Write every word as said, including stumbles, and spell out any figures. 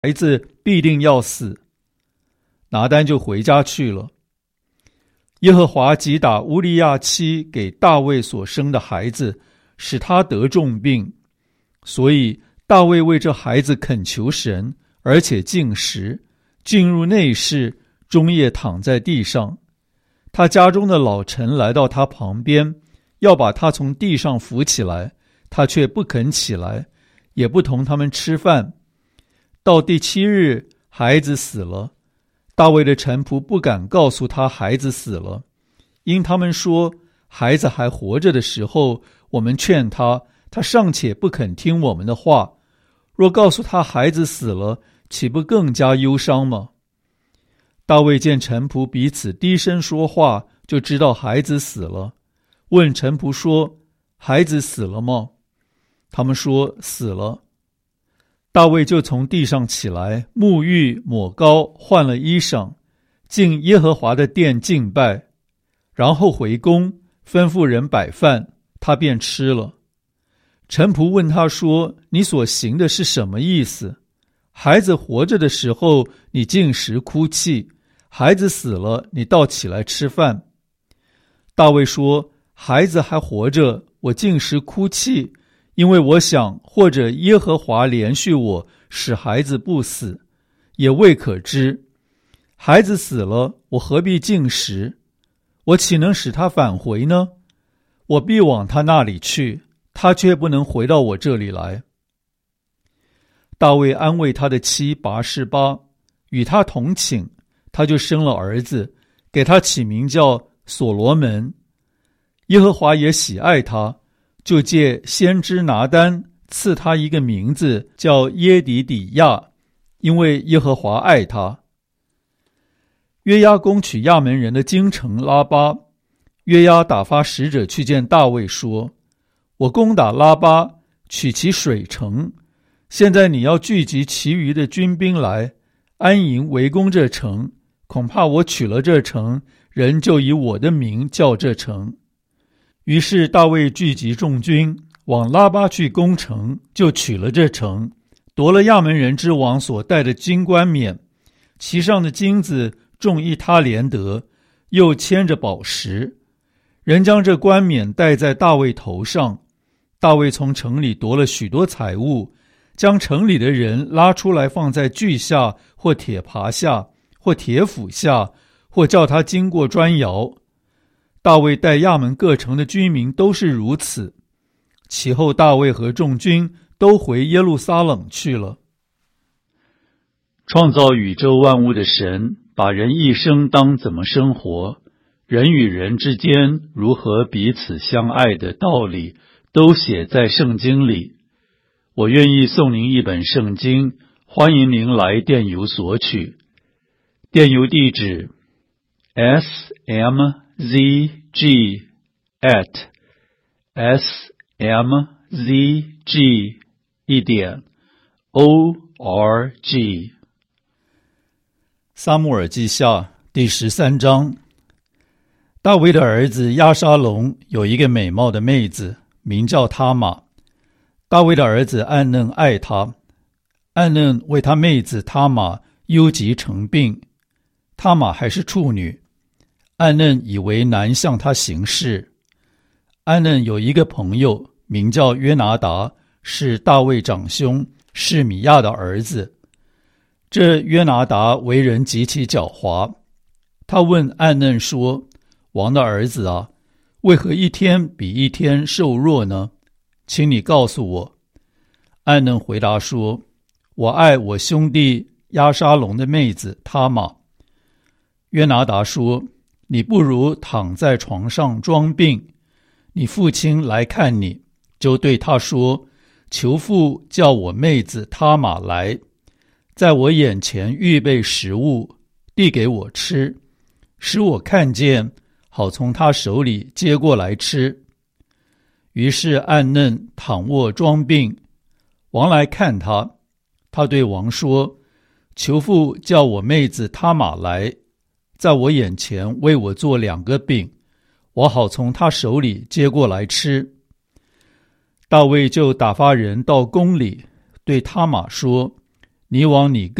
孩子必定要死。拿单就回家去了。耶和华击打乌利亚妻给大卫所生的孩子，使他得重病，所以大卫为这孩子恳求神，而且禁食，进入内室，终夜躺在地上。他家中的老臣来到他旁边，要把他从地上扶起来，他却不肯起来，也不同他们吃饭。到第七日，孩子死了。大卫的臣仆不敢告诉他孩子死了，因他们说，孩子还活着的时候，我们劝他，他尚且不肯听我们的话，若告诉他孩子死了，岂不更加忧伤吗？大卫见臣仆彼此低声说话，就知道孩子死了，问臣仆说，孩子死了吗？他们说，死了。大卫就从地上起来，沐浴抹膏，换了衣裳，进耶和华的殿敬拜，然后回宫，吩咐人摆饭，他便吃了。臣仆问他说，你所行的是什么意思？孩子活着的时候，你禁食哭泣，孩子死了，你倒起来吃饭。大卫说，孩子还活着，我禁食哭泣，因为我想，或者耶和华怜恤我，使孩子不死，也未可知。孩子死了，我何必禁食？我岂能使他返回呢？我必往他那里去，他却不能回到我这里来。大卫安慰他的妻拔示巴，与他同寝，他就生了儿子，给他起名叫所罗门。耶和华也喜爱他，就借先知拿单赐他一个名字，叫耶底底亚，因为耶和华爱他。约押攻取亚门人的京城拉巴，约押打发使者去见大卫说，我攻打拉巴，取其水城，现在你要聚集其余的军兵来，安营围攻这城，恐怕我取了这城，人就以我的名叫这城。于是大卫聚集众军，往拉巴去攻城，就取了这城，夺了亚门人之王所带的金冠冕，其上的金子重一他连得，又牵着宝石。人将这冠冕戴在大卫头上。大卫从城里夺了许多财物，将城里的人拉出来，放在锯下，或铁耙下，或铁斧下，或叫他经过砖窑。大卫带亚门各城的居民都是如此。其后大卫和众军都回耶路撒冷去了。创造宇宙万物的神，把人一生当怎么生活，人与人之间如何彼此相爱的道理，都写在圣经里。我愿意送您一本圣经，欢迎您来电邮索取。电邮地址 s m z g at s m z g 一点 o r g。 撒母耳记下第十三章。大卫的儿子押沙龙有一个美貌的妹子，名叫他玛。大卫的儿子暗嫩爱她，暗嫩为他妹子他玛忧急成病。他玛还是处女，暗嫩以为难向他行事。暗嫩有一个朋友，名叫约拿达，是大卫长兄示米亚的儿子。这约拿达为人极其狡猾，他问暗嫩说，王的儿子啊，为何一天比一天瘦弱呢？请你告诉我。暗嫩回答说，我爱我兄弟押沙龙的妹子他玛。约拿达说，你不如躺在床上装病，你父亲来看你，就对他说，求父叫我妹子他玛来，在我眼前预备食物，递给我吃，使我看见，好从他手里接过来吃。于是暗嫩躺卧装病，王来看他，他对王说，求父叫我妹子他玛来，在我眼前为我做两个饼，我好从他手里接过来吃。大卫就打发人到宫里，对他玛说， 你往你